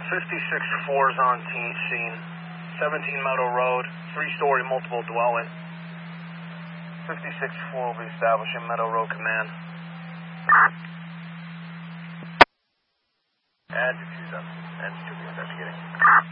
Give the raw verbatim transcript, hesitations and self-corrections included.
fifty-six four is on teen scene. seventeen Meadow Road, three-story multiple dwelling. fifty-six four will be establishing Meadow Road Command. Add to two, add to two, be investigating.